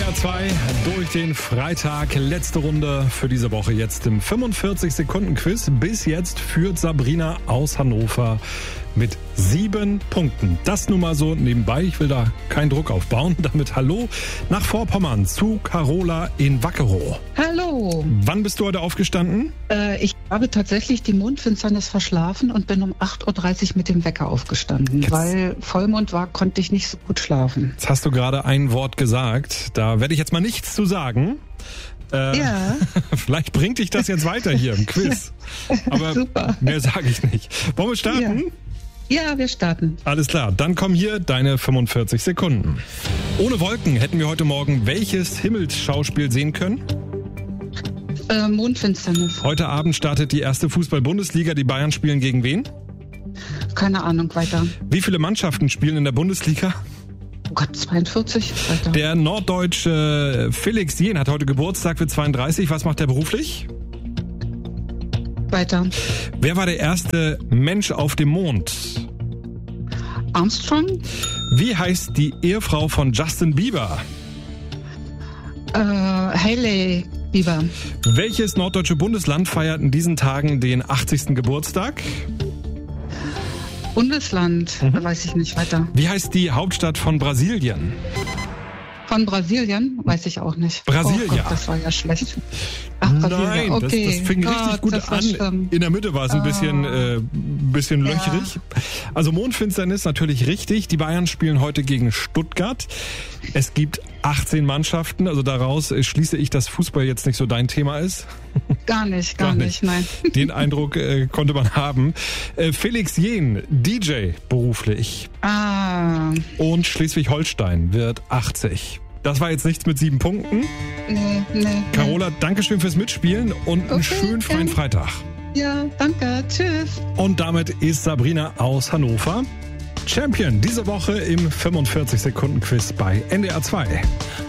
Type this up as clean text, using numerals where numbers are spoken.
NDR 2 durch den Freitag. Letzte Runde für diese Woche jetzt im 45-Sekunden-Quiz. Bis jetzt führt Sabrina aus Hannover mit 7 Punkten. Das nun mal so nebenbei. Ich will da keinen Druck aufbauen. Damit hallo nach Vorpommern zu Carola in Wackerow. Hallo. Wann bist du heute aufgestanden? Ich habe tatsächlich die Mondfinsternis verschlafen und bin um 8.30 Uhr mit dem Wecker aufgestanden. Jetzt. Weil Vollmond war, konnte ich nicht so gut schlafen. Jetzt hast du gerade ein Wort gesagt. Da werde ich jetzt mal nichts zu sagen. Ja. Vielleicht bringt dich das jetzt weiter hier im Quiz. Aber Super. Mehr sage ich nicht. Wollen wir starten? Ja, wir starten. Alles klar, dann kommen hier deine 45 Sekunden. Ohne Wolken hätten wir heute Morgen welches Himmelsschauspiel sehen können? Mondfinsternis. Heute Abend startet die erste Fußball-Bundesliga. Die Bayern spielen gegen wen? Keine Ahnung, weiter. Wie viele Mannschaften spielen in der Bundesliga? Oh Gott, 42, weiter. Der Norddeutsche Felix Jähn hat heute Geburtstag, wird 32. Was macht er beruflich? Weiter. Wer war der erste Mensch auf dem Mond? Armstrong? Wie heißt die Ehefrau von Justin Bieber? Hailey Bieber. Welches norddeutsche Bundesland feiert in diesen Tagen den 80. Geburtstag? Bundesland, weiß ich nicht, weiter. Wie heißt die Hauptstadt von Brasilien? Von Brasilien, weiß ich auch nicht. Brasilia. Oh Gott, das war ja schlecht. Ach, Brasilia, Nein, okay. das fing richtig gut an. Schlimm. In der Mitte war es ein bisschen löchrig. Also Mondfinsternis natürlich richtig. Die Bayern spielen heute gegen Stuttgart. Es gibt 18 Mannschaften, also daraus schließe ich, dass Fußball jetzt nicht so dein Thema ist. Gar nicht, nein. Den Eindruck konnte man haben. Felix Jähn, DJ beruflich. Und Schleswig-Holstein wird 80. Das war jetzt nichts mit 7 Punkten. Nee. Carola, dankeschön fürs Mitspielen und einen schönen freien Freitag. Ja, danke. Tschüss. Und damit ist Sabrina aus Hannover Champion diese Woche im 45-Sekunden-Quiz bei NDR 2.